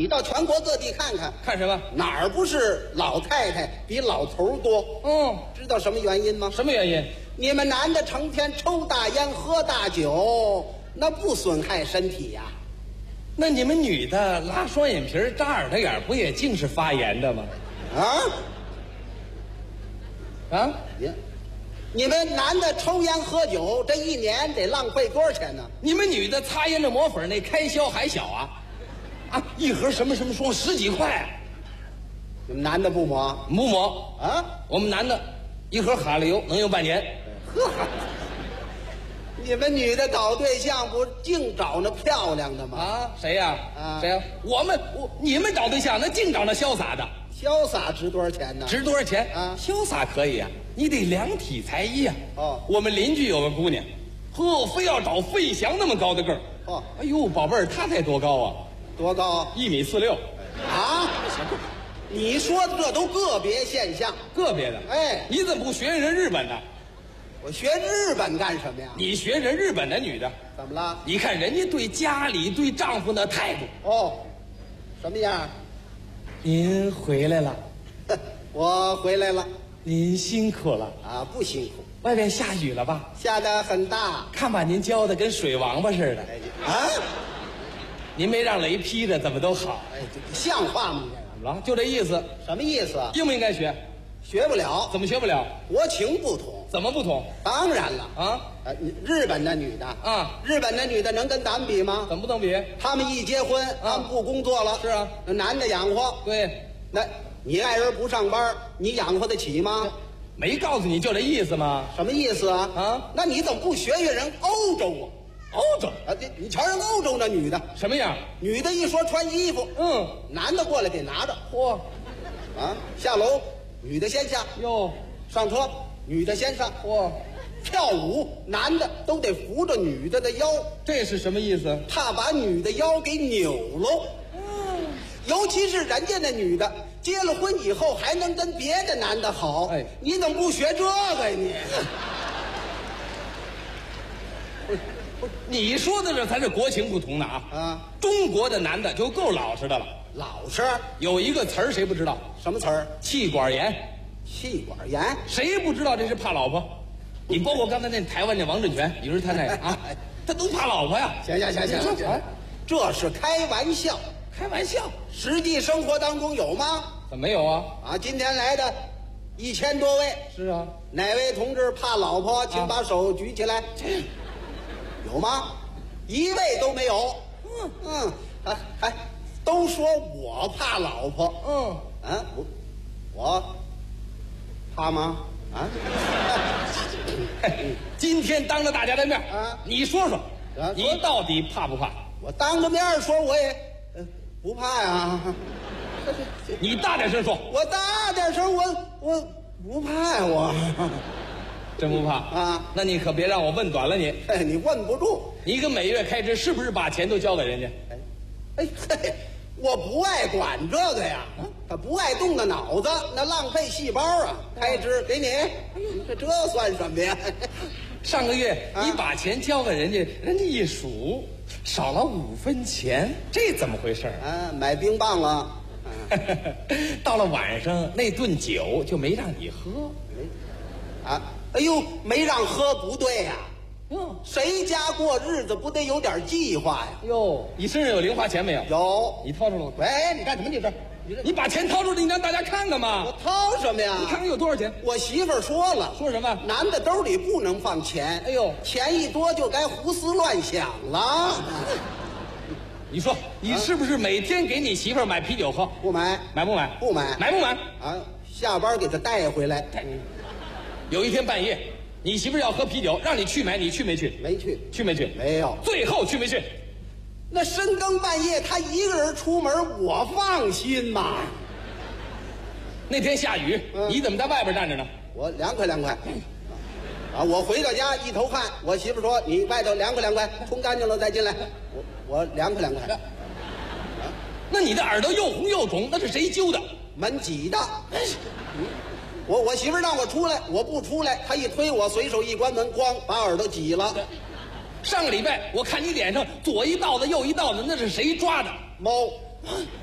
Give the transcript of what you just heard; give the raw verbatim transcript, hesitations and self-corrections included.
你到全国各地看看， 看什么？ 哪儿不是老太太比老头多？ 嗯， 知道什么原因吗？ 什么原因？ 你们男的成天抽大烟喝大酒，那不损害身体呀、啊？ 那你们女的拉双眼皮扎耳朵眼，不也净是发炎的吗？ 啊啊！ 你你们男的抽烟喝酒，这一年得浪费多少钱呢？ 你们女的擦烟的抹粉那开销还小啊？啊，一盒什么什么霜十几块、啊。 你们男的不抹？ 不抹啊？ 我们男的，一盒哈利油能用半年。 呵，你们女的找对象不净找那漂亮的吗？ 啊，谁呀？ 啊， 谁呀？我们我你们找对象那净找那潇洒的。 潇洒值多少钱呢？ 值多少钱啊？ 潇洒可以啊，你得量体裁衣啊。 哦， 我们邻居有个姑娘，呵，非要找费翔那么高的个儿。 哦， 哎呦，宝贝儿，她才多高啊？ 多高？ 一米四六。 啊？你说这都个别现象， 个别的。 哎， 你怎么不学人日本的？ 我学日本干什么呀？ 你学人日本的女的， 怎么了？ 你看人家对家里对丈夫那态度。 哦，什么样？ 您回来了， 我回来了。 您辛苦了啊，不辛苦。 外边下雨了吧？ 下得很大。 看把您浇的跟水王八似的。 啊？ 您没让雷劈着，怎么都好。 哎，这像话吗？ 怎么了？就这意思。 什么意思啊？ 应不应该学？ 学不了。 怎么学不了？ 国情不同。 怎么不同？ 当然了啊， 呃，日本的女的啊， 日本的女的能跟咱们比吗？ 怎么不能比？ 他们一结婚，他们不工作了。 是啊， 那男的养活。 对， 那你爱人不上班，你养活得起吗？ 没告诉你就这意思吗？ 什么意思啊？ 啊， 那你怎么不学学人欧洲啊？ 欧洲啊，这你瞧人欧洲那女的什么样？ 女的一说穿衣服， 嗯， 男的过来得拿着。 嚯， 啊，下楼女的先下， 哟， 上车女的先上。 嚯， 跳舞男的都得扶着女的的腰， 这是什么意思？ 怕把女的腰给扭喽。 嗯， 尤其是人家那女的结了婚以后还能跟别的男的好， 哎， 你怎么不学这个呀你？ 你说的这才是国情不同的啊！ 啊， 中国的男的就够老实的了。 老实。 有一个词儿谁不知道？ 什么词儿？ 气管炎。 气管炎。 谁不知道这是怕老婆？你包括刚才那台湾那王振全，你说他那个啊，他都怕老婆呀。 行行行行行， 啊， 这是开玩笑， 开玩笑。 实际生活当中有吗？ 怎么没有啊？ 啊，今天来的一千多位， 是啊， 哪位同志怕老婆？请把手举起来。有吗？一位都没有。嗯嗯，还还都说我怕老婆。 嗯啊，我我怕吗？啊？ 今天当着大家的面啊， 你说说， 啊你到底怕不怕？ 我当着面说我也呃不怕呀。 你大点声说。 我大点声，我我不怕呀，我。 真不怕啊？ 那你可别让我问短了你。 哎，你问不住。 你个每月开支是不是把钱都交给人家？ 哎，哎嘿，我不爱管这个呀，他不爱动那脑子，那浪费细胞啊。开支给你，这这算什么呀？ 上个月你把钱交给人家，人家一数少了五分钱，这怎么回事？ 啊，买冰棒了。 到了晚上那顿酒就没让你喝。 啊，哎呦，没让喝不对呀。 哟， 谁家过日子不得有点计划呀？ 哟，你身上有零花钱没有？ 有。 你掏出来。 喂，你干什么？你这， 你这，你把钱掏出来，你让大家看看嘛。 我掏什么呀？ 你看看有多少钱？ 我媳妇儿说了。 说什么？ 男的兜里不能放钱。 哎呦， 钱一多就该胡思乱想了。 你说你是不是每天给你媳妇儿买啤酒喝？ 不买。 买不买？ 不买。 买不买？ 啊，下班给他带回来。 有一天半夜，你媳妇儿要喝啤酒，让你去买，你去没去？ 没去。 去没去？ 没有。 最后去没去？ 那深更半夜他一个人出门，我放心吗？ 那天下雨， 嗯、 你怎么在外边站着呢？ 我凉快凉快。啊，我回到家一头汗，我媳妇说：“你外头凉快凉快，冲干净了再进来。”我我凉快凉快。 那你的耳朵又红又肿，那是谁揪的？ 门挤的。我我媳妇让我出来，我不出来，她一推我，随手一关门，咣把耳朵挤了。 上个礼拜我看你脸上左一道子右一道子，那是谁抓的？ 猫。